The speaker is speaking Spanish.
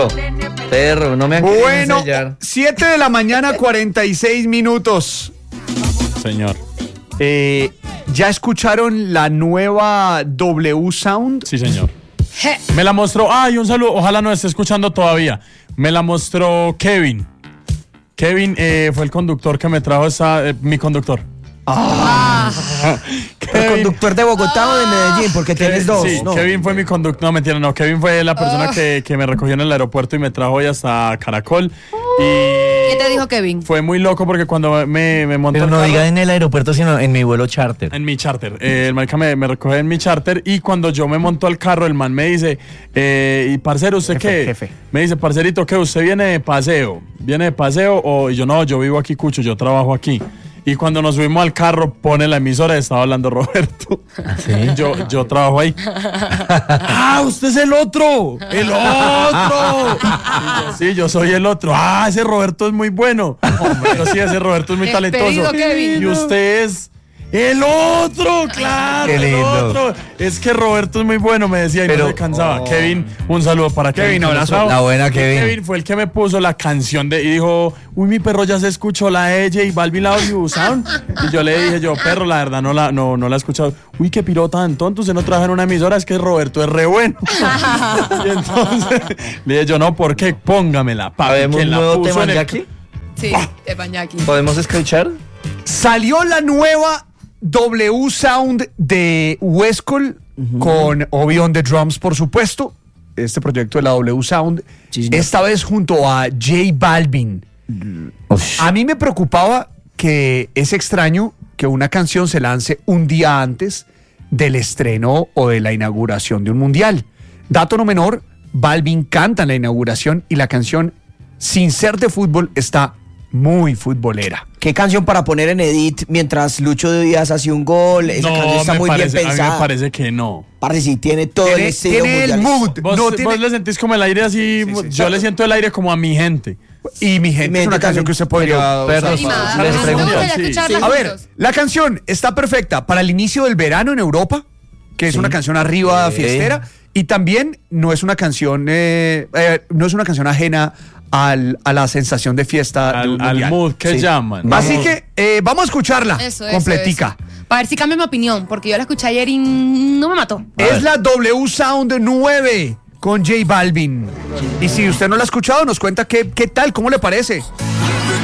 Perro, no me han querido Bueno, ensayar. 7 de la mañana, 46 minutos. Señor. ¿Ya escucharon la nueva W Sound? Sí, señor. Me la mostró. Ay, un saludo. Ojalá no esté escuchando todavía. Me la mostró Kevin. Kevin fue el conductor que me trajo mi conductor. ¿El conductor de Bogotá o de Medellín? Porque tienes dos. Sí, ¿no? Kevin fue mi conductor. No, mentira, no. Kevin fue la persona que me recogió en el aeropuerto y me trajo hoy hasta Caracol. ¿Qué te dijo Kevin? Fue muy loco porque cuando me montó Pero el no carro, diga en el aeropuerto, sino en mi vuelo charter. en mi charter. El marica me recoge en mi charter y cuando yo me monto al carro, el man me dice, y parcero, ¿usted qué? Jefe. Me dice, parcerito, ¿qué? ¿Usted viene de paseo? ¿Viene de paseo? Y yo, no, yo vivo aquí, Cucho, yo trabajo aquí. Y cuando nos subimos al carro, pone la emisora y estaba hablando Roberto. ¿Sí? Yo trabajo ahí. ¡Ah, usted es el otro! ¡El otro! Y yo, sí, yo soy el otro. ¡Ah, ese Roberto es muy bueno! Pero sí, ese Roberto es muy Despedido, talentoso. Kevin. Y usted es... ¡el otro! ¡Claro! Qué el lindo. otro. Es que Roberto es muy bueno, me decía, y Pero- no se cansaba. Kevin, un saludo para Kevin. Kevin, que nos abrazo. trajo. La buena, Kevin. Kevin fue el que me puso la canción y dijo, uy, mi perro ya se escuchó la de J Balvin, la You Sound. Y yo le dije, yo, perro, la verdad no la he escuchado. Uy, qué piro tan tonto, usted no trabaja en una emisora, es que Roberto es re bueno. Y entonces le dije yo, no, ¿por qué? Póngamela, papi. ¿Habemos ¿Quién un la nuevo puso tema en el- Jackie? Sí, de Pañaki. ¿Podemos escuchar? Salió la nueva W Sound de Westcol con Obi on the Drums, por supuesto. Este proyecto de la W Sound. Sí, señor. Esta vez junto a J Balvin. A mí me preocupaba que es extraño que una canción se lance un día antes del estreno o de la inauguración de un mundial. Dato no menor, Balvin canta en la inauguración y la canción, sin ser de fútbol, está muy futbolera. ¿Qué canción para poner en edit mientras Lucho Díaz hace un gol? Esa canción está muy bien A mí pensada. me parece que no. Parce, sí, tiene todo el estilo Tiene el mundialista. mood. Vos, No tiene- vos le sentís como el aire así, Sí, sí. yo le siento el aire como a mi gente. Y mi gente es una canción que usted podría Perros, usar. Animada. les pregunto. Vamos a Sí. escucharla A ver, juntos. la canción está perfecta para el inicio del verano en Europa, que es una canción arriba, Ok. fiestera, y también no es una canción ajena a la sensación de fiesta de un Al mundial. mood que Sí. llaman. Así que vamos a escucharla completica. Para ver si cambia mi opinión, porque yo la escuché ayer y no me mató. Es la W Sound 9 con J Balvin. Y si usted no la ha escuchado, nos cuenta qué tal, cómo le parece.